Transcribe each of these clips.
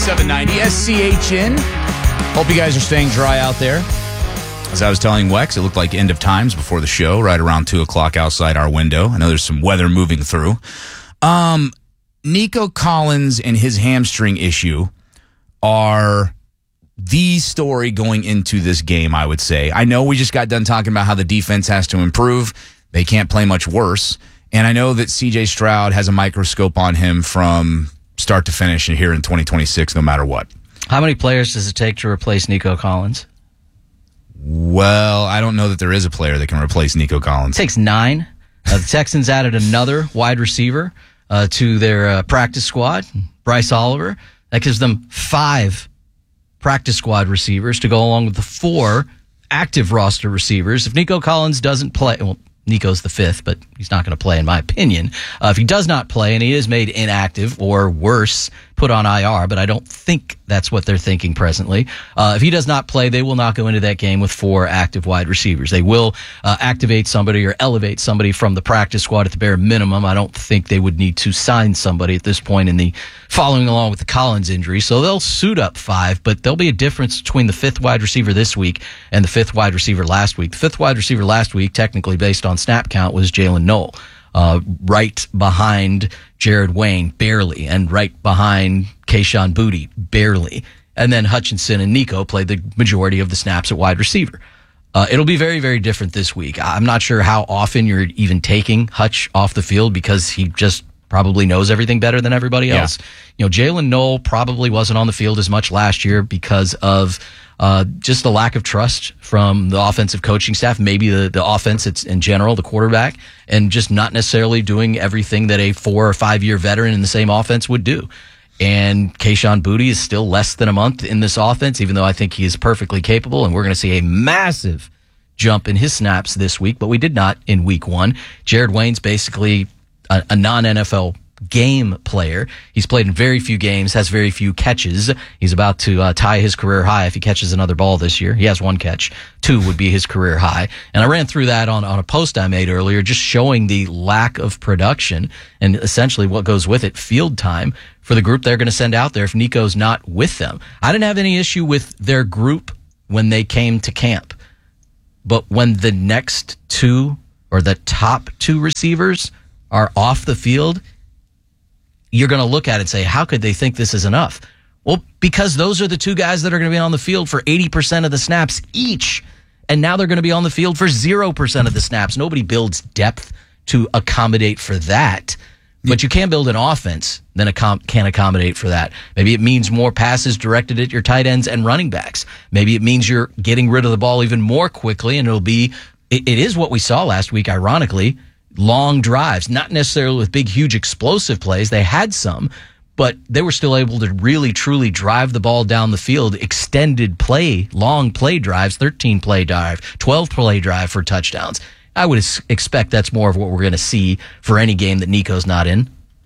790 SCHN. Hope you guys are staying dry out there. As I was telling Wex, it looked like end of times before the show, right around 2 o'clock outside our window. I know there's some weather moving through. Nico Collins and his hamstring issue are the story going into this game, I would say. I know we just got done talking about how the defense has to improve. They can't play much worse. And I know that C.J. Stroud has a microscope on him from start to finish here in 2026, no matter what. How many players does it take to replace Nico Collins? Well, I don't know that there is a player that can replace Nico Collins. It takes 9. The Texans added another wide receiver to their practice squad, Bryce Oliver. That gives them 5 practice squad receivers to go along with the 4 active roster receivers. If Nico Collins doesn't play, well, Nico's the 5th, but he's not going to play in my opinion. If he does not play and he is made inactive or worse, put on IR, but I don't think that's what they're thinking presently. If he does not play, they will not go into that game with 4 active wide receivers. They will activate somebody or elevate somebody from the practice squad at the bare minimum. I don't think they would need to sign somebody at this point in the following along with the Collins injury. So they'll suit up 5, but there'll be a difference between the 5th wide receiver this week and the 5th wide receiver last week. The 5th wide receiver last week, technically based on snap count, was Jalen Noel. Right behind Jared Wayne, barely, and right behind Kayshon Boutte, barely. And then Hutchinson and Nico played the majority of the snaps at wide receiver. It'll be very, very different this week. I'm not sure how often you're even taking Hutch off the field because he just probably knows everything better than everybody else. You know, Jalen Noel probably wasn't on the field as much last year because of just the lack of trust from the offensive coaching staff, maybe the offense it's in general, the quarterback, and just not necessarily doing everything that a 4 or 5 year veteran in the same offense would do. And Kayshon Boutte is still less than a month in this offense, even though I think he is perfectly capable, and we're going to see a massive jump in his snaps this week, but we did not in week 1. Jared Wayne's basically a non-NFL game player. He's played in very few games, has very few catches. He's about to tie his career high if he catches another ball this year. He has 1 catch. 2 would be his career high. And I ran through that on a post I made earlier, just showing the lack of production and essentially what goes with it, field time, for the group they're going to send out there if Nico's not with them. I didn't have any issue with their group when they came to camp. But when the next 2 or the top 2 receivers are off the field, you're going to look at it and say, how could they think this is enough? Well, because those are the 2 guys that are going to be on the field for 80% of the snaps each. And now they're going to be on the field for 0% of the snaps. Nobody builds depth to accommodate for that. But you can build an offense that can accommodate for that. Maybe it means more passes directed at your tight ends and running backs. Maybe it means you're getting rid of the ball even more quickly, and it is what we saw last week, ironically, long drives, not necessarily with big, huge, explosive plays. They had some, but they were still able to really, truly drive the ball down the field, extended play, long play drives, 13-play drive, 12-play drive for touchdowns. I would expect that's more of what we're going to see for any game that Nico's not in.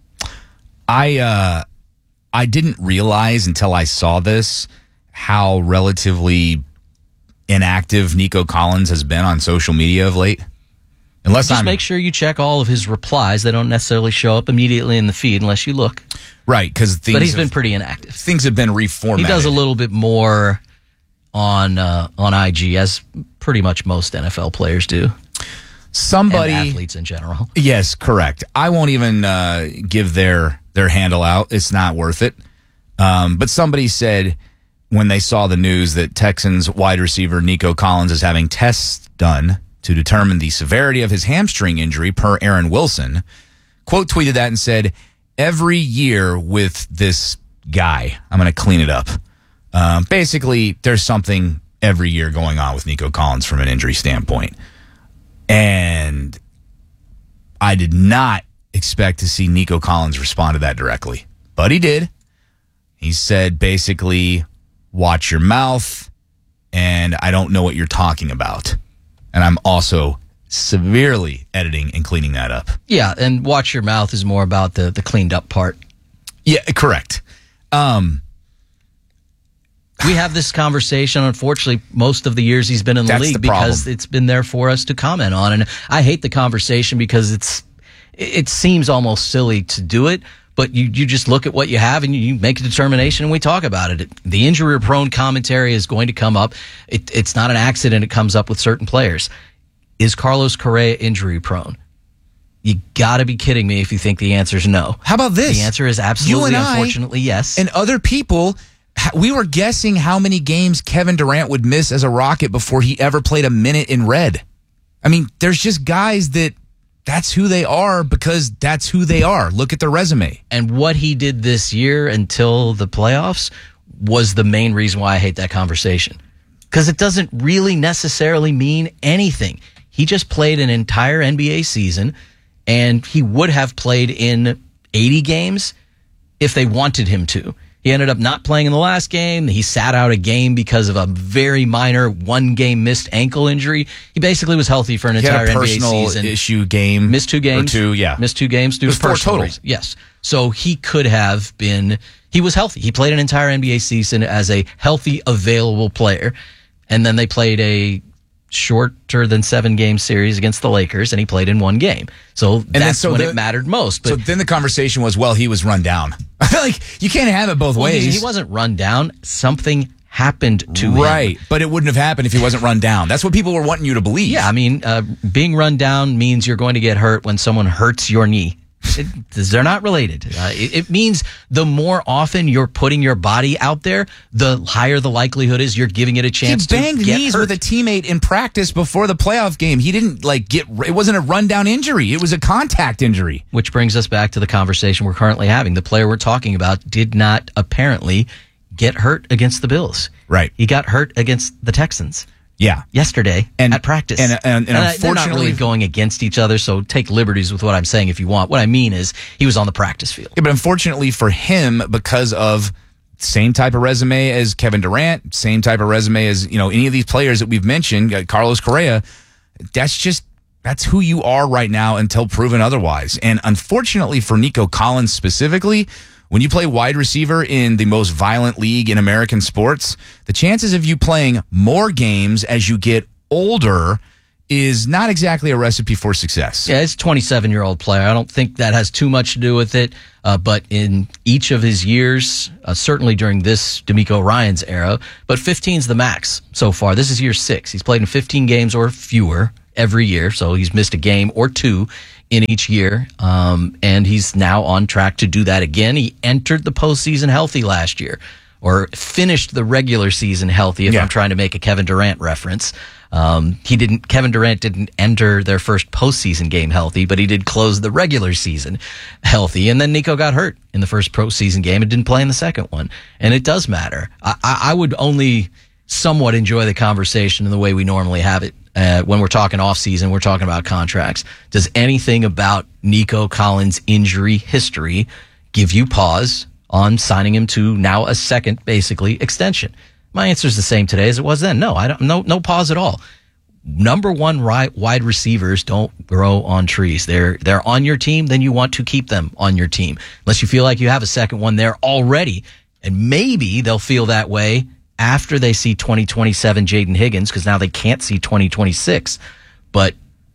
I didn't realize until I saw this how relatively inactive Nico Collins has been on social media of late. Make sure you check all of his replies. They don't necessarily show up immediately in the feed unless you look. Right, but he's been pretty inactive. Things have been reformatted. He does a little bit more on IG, as pretty much most NFL players do. And athletes in general. Yes, correct. I won't even give their handle out. It's not worth it. But somebody said when they saw the news that Texans wide receiver Nico Collins is having tests done to determine the severity of his hamstring injury per Aaron Wilson, quote tweeted that and said, every year with this guy, I'm going to clean it up. Basically, there's something every year going on with Nico Collins from an injury standpoint. And I did not expect to see Nico Collins respond to that directly. But he did. He said, basically, watch your mouth, and I don't know what you're talking about. And I'm also severely editing and cleaning that up. Yeah, and watch your mouth is more about the cleaned up part. Yeah, correct. We have this conversation, unfortunately, most of the years he's been in the league because it's been there for us to comment on. And I hate the conversation because it seems almost silly to do it, But you just look at what you have and you make a determination and we talk about it. The injury-prone commentary is going to come up. It's not an accident it comes up with certain players. Is Carlos Correa injury-prone? You got to be kidding me if you think the answer is no. How about this? The answer is absolutely, unfortunately, yes. And other people, we were guessing how many games Kevin Durant would miss as a Rocket before he ever played a minute in red. I mean, there's just guys that's who they are because that's who they are. Look at their resume. And what he did this year until the playoffs was the main reason why I hate that conversation. Because it doesn't really necessarily mean anything. He just played an entire NBA season, and he would have played in 80 games if they wanted him to. He ended up not playing in the last game. He sat out a game because of a very minor one-game missed ankle injury. He basically was healthy for an entire NBA season. Issue game. Missed 2 games. Or 2, yeah. Missed 2 games due to personal reasons. Yes. So he could have been, he was healthy. He played an entire NBA season as a healthy, available player. And then they played a shorter than 7-game series against the Lakers, and he played in 1 game. So that's when it mattered most. But so then the conversation was, well, he was run down. Like, you can't have it both ways. He wasn't run down. Something happened to him. Right, but it wouldn't have happened if he wasn't run down. That's what people were wanting you to believe. Yeah, I mean, being run down means you're going to get hurt when someone hurts your knee. They're not related. It means the more often you're putting your body out there, the higher the likelihood is you're giving it a chance to get hurt. He banged knees with a teammate in practice before the playoff game. He didn't it wasn't a rundown injury. It was a contact injury. Which brings us back to the conversation we're currently having. The player we're talking about did not apparently get hurt against the Bills. Right. He got hurt against the Texans. Yeah, yesterday at practice, and unfortunately, they're not really going against each other. So take liberties with what I'm saying if you want. What I mean is he was on the practice field. Yeah, but unfortunately for him, because of same type of resume as Kevin Durant, same type of resume as any of these players that we've mentioned, Carlos Correa. That's who you are right now until proven otherwise. And unfortunately for Nico Collins specifically, when you play wide receiver in the most violent league in American sports, the chances of you playing more games as you get older is not exactly a recipe for success. Yeah, it's a 27-year-old player. I don't think that has too much to do with it. But in each of his years, certainly during this DeMeco Ryans era, but 15's the max so far. This is year 6. He's played in 15 games or fewer every year, so he's missed a game or 2 in each year, and he's now on track to do that again. He entered the postseason healthy last year, or finished the regular season healthy, if I'm trying to make a Kevin Durant reference. Kevin Durant didn't enter their first postseason game healthy, but he did close the regular season healthy, and then Nico got hurt in the first postseason game and didn't play in the second one, and it does matter. I would only somewhat enjoy the conversation in the way we normally have it. When we're talking off-season, we're talking about contracts. Does anything about Nico Collins' injury history give you pause on signing him to now a second, basically, extension? My answer is the same today as it was then. No, I don't. No pause at all. Number one wide receivers don't grow on trees. They're on your team, then you want to keep them on your team. Unless you feel like you have a second one there already. And maybe they'll feel that way after they see 2027 Jaden Higgins, because now they can't see 2026. But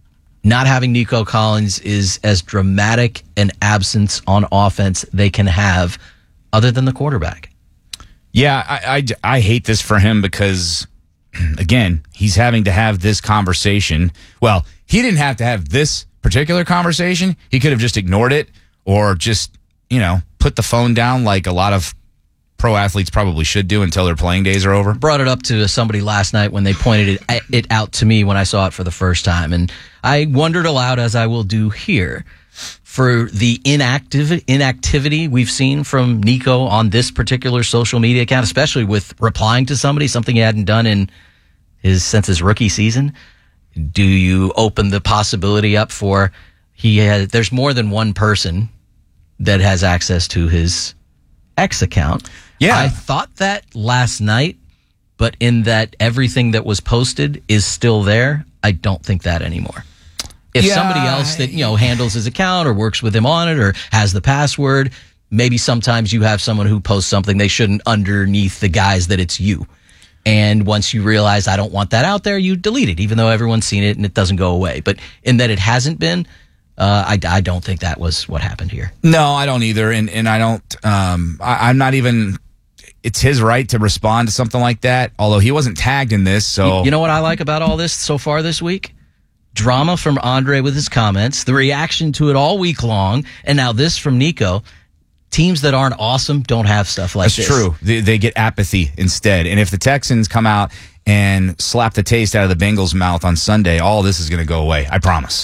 not having Nico Collins is as dramatic an absence on offense they can have other than the quarterback. Yeah, I hate this for him because, again, he's having to have this conversation. Well, he didn't have to have this particular conversation. He could have just ignored it or just, put the phone down like a lot of pro athletes probably should do until their playing days are over. Brought it up to somebody last night when they pointed it out to me when I saw it for the first time. And I wondered aloud, as I will do here, for the inactivity we've seen from Nico on this particular social media account, especially with replying to somebody, something he hadn't done since his rookie season. Do you open the possibility up for there's more than one person that has access to his X account? Yeah. I thought that last night, but in that everything that was posted is still there, I don't think that anymore. If somebody else that, handles his account or works with him on it or has the password, maybe sometimes you have someone who posts something they shouldn't underneath the guise that it's you. And once you realize I don't want that out there, you delete it, even though everyone's seen it and it doesn't go away. But in that it hasn't been, I don't think that was what happened here. No, I don't either. And I don't, I'm not even, it's his right to respond to something like that, although he wasn't tagged in this. So you know what I like about all this so far this week? Drama from Andre with his comments, the reaction to it all week long, and now this from Nico. Teams that aren't awesome don't have stuff like this. That's true. They get apathy instead. And if the Texans come out and slap the taste out of the Bengals' mouth on Sunday, all this is going to go away. I promise.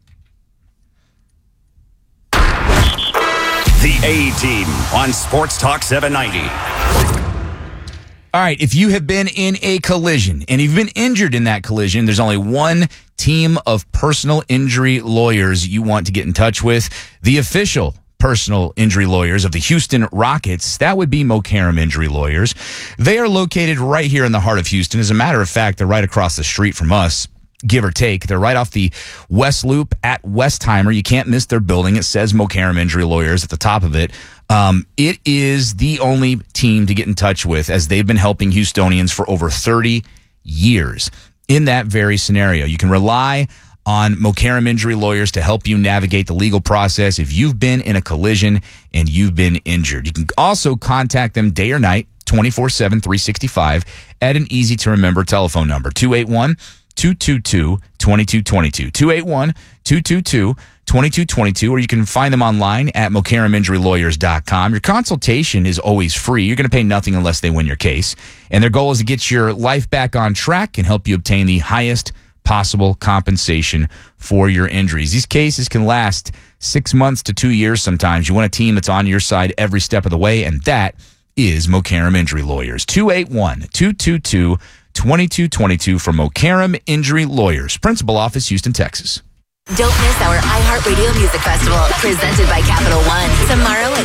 The A-Team on Sports Talk 790. All right, if you have been in a collision and you've been injured in that collision, there's only one team of personal injury lawyers you want to get in touch with. The official personal injury lawyers of the Houston Rockets. That would be Mokaram Injury Lawyers. They are located right here in the heart of Houston. As a matter of fact, they're right across the street from us, give or take. They're right off the West Loop at Westheimer. You can't miss their building. It says Mokaram Injury Lawyers at the top of it. It is the only team to get in touch with, as they've been helping Houstonians for over 30 years in that very scenario. You can rely on Mokaram Injury Lawyers to help you navigate the legal process if you've been in a collision and you've been injured. You can also contact them day or night, 24/7, 365, at an easy-to-remember telephone number, 281-222-2222, 281-222-2222, or you can find them online at MokaramInjuryLawyers.com. Your consultation is always free. You're going to pay nothing unless they win your case. And their goal is to get your life back on track and help you obtain the highest possible compensation for your injuries. These cases can last 6 months to 2 years sometimes. You want a team that's on your side every step of the way, and that is Mokaram Injury Lawyers. 281-222-2222 from Mokaram Injury Lawyers. Principal Office, Houston, Texas. Don't miss our iHeartRadio Music Festival, presented by Capital One. Tomorrow at